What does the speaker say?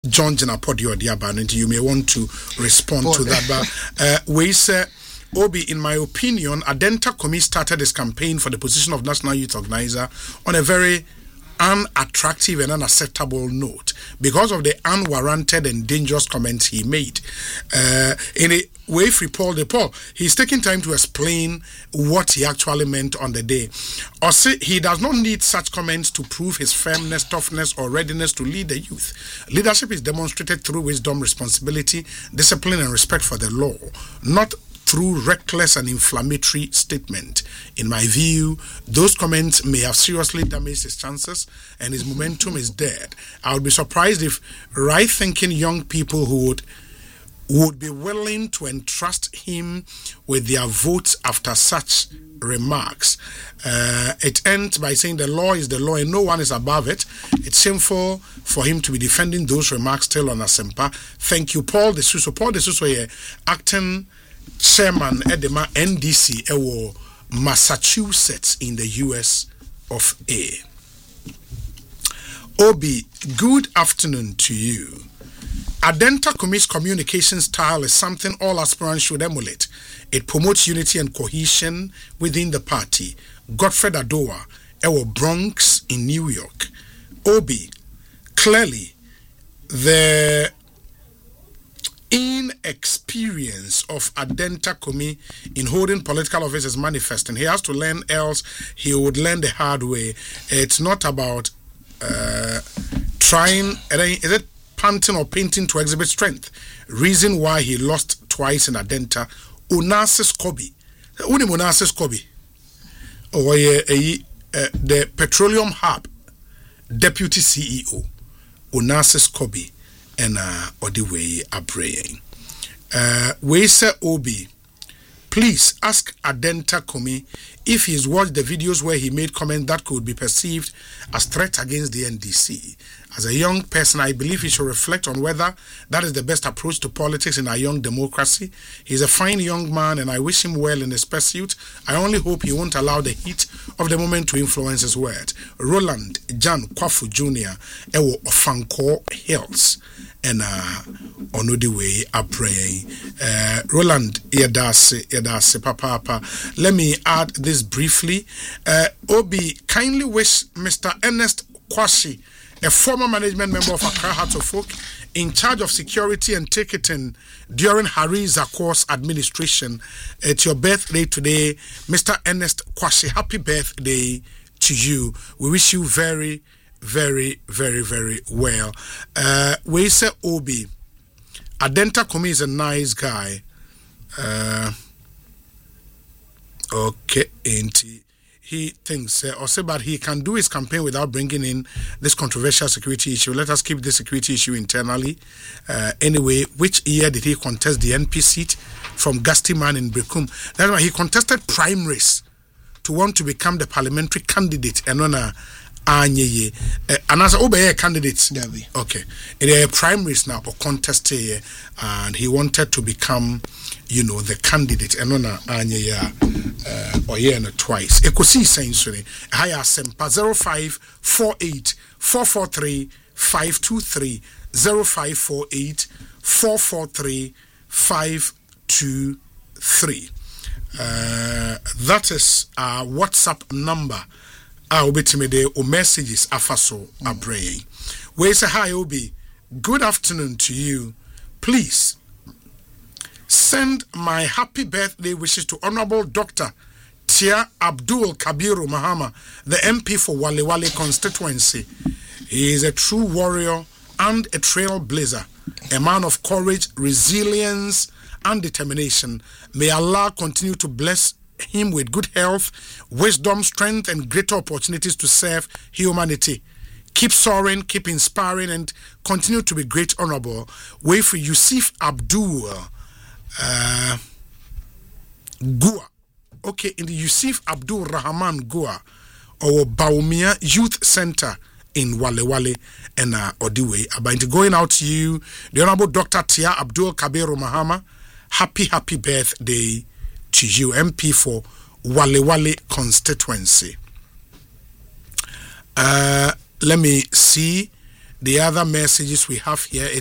John Janapodio Diaban, you may want to respond to that. But we say, Obi, in my opinion, Adenta Komi started his campaign for the position of National Youth Organizer on a very unattractive and unacceptable note because of the unwarranted and dangerous comments he made. In a way, free Paul, he's taking time to explain what he actually meant on the day. Or say he does not need such comments to prove his firmness, toughness, or readiness to lead the youth. Leadership is demonstrated through wisdom, responsibility, discipline, and respect for the law, not through reckless and inflammatory statement. In my view, those comments may have seriously damaged his chances and his momentum is dead. I would be surprised if right-thinking young people who would be willing to entrust him with their votes after such remarks. It ends by saying the law is the law and no one is above it. It's shameful for him to be defending those remarks still on Asempa. Thank you, Paul De Suso. Paul De Suso, acting chairman Edema NDC Ewo Massachusetts in the US of A. Obi, good afternoon to you. Adenta Komi's communication style is something all aspirants should emulate. It promotes unity and cohesion within the party. Godfred Adowa, Ewo Bronx in New York. Obi, clearly the inexperience of Adenta Komi in holding political office is manifesting. He has to learn, else he would learn the hard way. It's not about trying, is it panting or painting to exhibit strength? Reason why he lost twice in Adenta. Onassis Kobe. Uni Onassis Kobe. Or the Petroleum Hub Deputy CEO. Onassis Kobe. And Odiwe Abreye. We say Obi, please ask Adenta Komi if he's watched the videos where he made comments that could be perceived as threat against the NDC. As a young person, I believe he should reflect on whether that is the best approach to politics in our young democracy. He's a fine young man and I wish him well in his pursuit. I only hope he won't allow the heat of the moment to influence his words. Roland Jan Kwafu Jr. Ewo Ofanko Hills. And Onodiwe Abreye. Roland Yedase Papa. Let me add this briefly. Obi, kindly wish Mr. Ernest Kwashi, a former management member of Accra Hearts of Oak, in charge of security and ticketing during Harry Zakor's administration. It's your birthday today, Mr. Ernest Kwashi. Happy birthday to you. We wish you very, very, very, very well. We say Obi, Adenta Komi is a nice guy. Okay, ain't he thinks, but he can do his campaign without bringing in this controversial security issue. Let us keep this security issue internally. Anyway, which year did he contest the NP seat from Gastiman in Brekum? That's why he contested primaries to want to become the parliamentary candidate. And on Anyeye, and as a candidate, okay, in the primaries now or contest, and he wanted to become, the candidate. And on Anyeye, or twice. Ekosi sensory. Haya sempa 0548 443 523 0548 443 523. That is our WhatsApp number. Obitimede o messages afaso Abreye. We say hi Obi. Good afternoon to you. Please send my happy birthday wishes to Honorable Dr. Tia Abdul Kabiru Mahama, the MP for Wale Wale constituency. He is a true warrior and a trailblazer, a man of courage, resilience, and determination. May Allah continue to bless him with good health, wisdom, strength, and greater opportunities to serve humanity. Keep soaring, keep inspiring, and continue to be great, honorable. Wait for Yusuf Abdul Gua. Okay, in the Yusuf Abdul Rahman Gua or Baumia Youth Center in Wale Wale and Odiwe. About going out to you, the Honorable Dr. Tia Abdul Kabiru Mahama. Happy birthday to you, MP for Wale Wale constituency. Let me see. the other messages we have here.